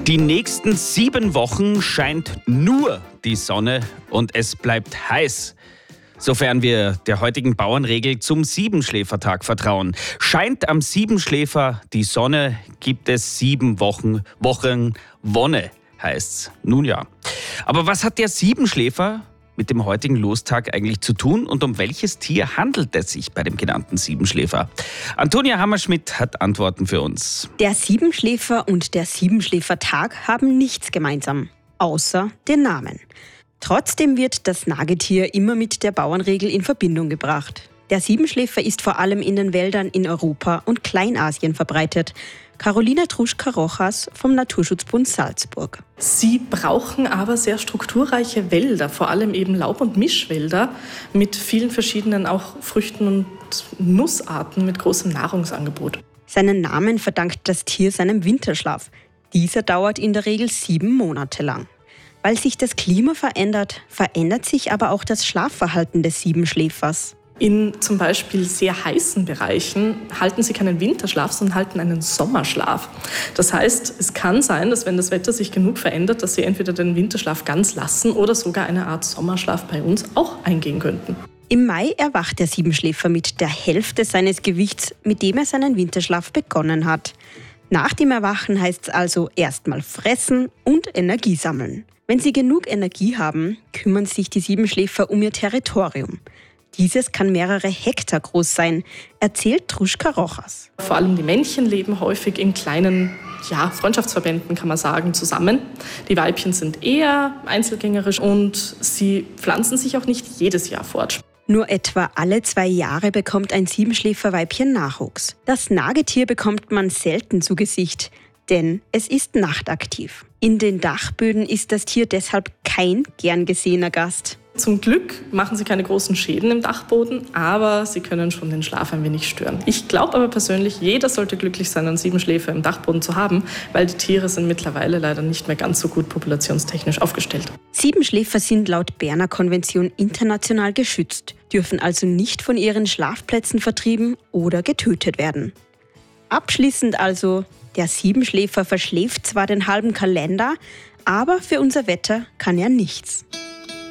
Die nächsten 7 Wochen scheint nur die Sonne und es bleibt heiß. Sofern wir der heutigen Bauernregel zum Siebenschläfertag vertrauen. Scheint am Siebenschläfer die Sonne, gibt es 7 Wochen Wonne, heißt's. Nun ja. Aber was hat der Siebenschläfer mit dem heutigen Lostag eigentlich zu tun und um welches Tier handelt es sich bei dem genannten Siebenschläfer? Antonia Hammerschmidt hat Antworten für uns. Der Siebenschläfer und der Siebenschläfertag haben nichts gemeinsam, außer den Namen. Trotzdem wird das Nagetier immer mit der Bauernregel in Verbindung gebracht. Der Siebenschläfer ist vor allem in den Wäldern in Europa und Kleinasien verbreitet. Carolina Truschka-Rojas vom Naturschutzbund Salzburg. Sie brauchen aber sehr strukturreiche Wälder, vor allem eben Laub- und Mischwälder mit vielen verschiedenen auch Früchten und Nussarten mit großem Nahrungsangebot. Seinen Namen verdankt das Tier seinem Winterschlaf. Dieser dauert in der Regel 7 Monate lang. Weil sich das Klima verändert, verändert sich aber auch das Schlafverhalten des Siebenschläfers. In zum Beispiel sehr heißen Bereichen halten sie keinen Winterschlaf, sondern halten einen Sommerschlaf. Das heißt, es kann sein, dass wenn das Wetter sich genug verändert, dass sie entweder den Winterschlaf ganz lassen oder sogar eine Art Sommerschlaf bei uns auch eingehen könnten. Im Mai erwacht der Siebenschläfer mit der Hälfte seines Gewichts, mit dem er seinen Winterschlaf begonnen hat. Nach dem Erwachen heißt es also erstmal fressen und Energie sammeln. Wenn sie genug Energie haben, kümmern sich die Siebenschläfer um ihr Territorium. Dieses kann mehrere Hektar groß sein, erzählt Truschka-Rojas. Vor allem die Männchen leben häufig in kleinen Freundschaftsverbänden, kann man sagen, zusammen. Die Weibchen sind eher einzelgängerisch und sie pflanzen sich auch nicht jedes Jahr fort. Nur etwa alle 2 Jahre bekommt ein Siebenschläferweibchen Nachwuchs. Das Nagetier bekommt man selten zu Gesicht, denn es ist nachtaktiv. In den Dachböden ist das Tier deshalb kein gern gesehener Gast. Zum Glück machen sie keine großen Schäden im Dachboden, aber sie können schon den Schlaf ein wenig stören. Ich glaube aber persönlich, jeder sollte glücklich sein, einen Siebenschläfer im Dachboden zu haben, weil die Tiere sind mittlerweile leider nicht mehr ganz so gut populationstechnisch aufgestellt. Siebenschläfer sind laut Berner Konvention international geschützt, dürfen also nicht von ihren Schlafplätzen vertrieben oder getötet werden. Abschließend also, der Siebenschläfer verschläft zwar den halben Kalender, aber für unser Wetter kann er nichts.